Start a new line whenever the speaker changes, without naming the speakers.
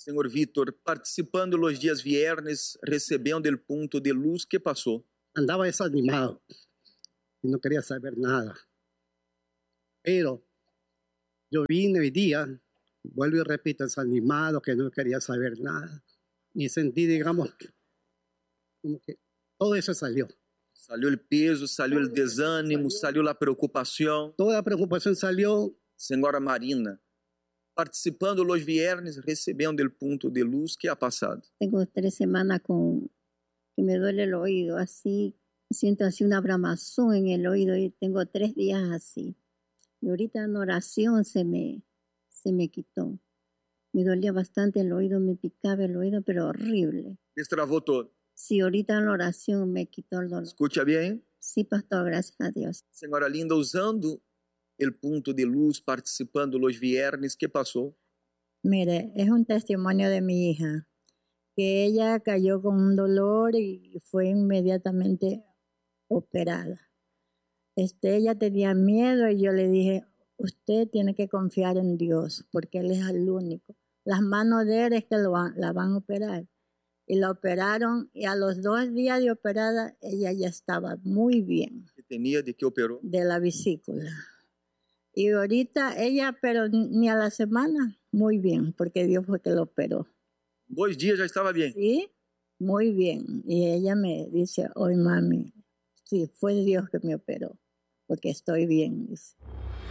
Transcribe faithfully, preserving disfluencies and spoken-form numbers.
Senhor Vítor, participando los días viernes, recebendo el punto de luz, ¿qué pasó?
Andaba desanimado y no quería saber nada. Pero yo vine hoy día, vuelvo y repito, desanimado, que no quería saber nada. Y sentí, digamos, como que todo eso salió.
Salió el peso, salió el desánimo, salió la preocupación.
Toda la preocupación salió.
Senhora Marina, participando los viernes, recebendo el punto de luz, ¿qué ha pasado?
Tengo tres semanas con que me duele el oído, así, siento así una bramazón en el oído y tengo tres días así. Y ahorita en oración se me, se me quitó. Me dolía bastante el oído, me picaba el oído, pero horrible.
Destravou todo.
Sí, ahorita en la oración me quitó el dolor.
Escucha bien.
Sí, pastor, gracias a Dios.
Senhora Linda, usando el punto de luz, participando los viernes, ¿qué pasó?
Mire, es un testimonio de mi hija, que ella cayó con un dolor y fue inmediatamente operada. Este, ella tenía miedo y yo le dije, usted tiene que confiar en Dios, porque Él es el único. Las manos de Él es que lo van, la van a operar. Y la operaron y a los dos días de operada ella ya estaba muy bien.
¿Qué tenía? ¿De qué operó?
De la vesícula. Y ahorita ella, pero ni a la semana, muy bien, porque Dios fue que lo operó.
Dos días ya estaba bien.
Sí, muy bien. Y ella me dice, hoy mami, sí, fue Dios que me operó, porque estoy bien, dice.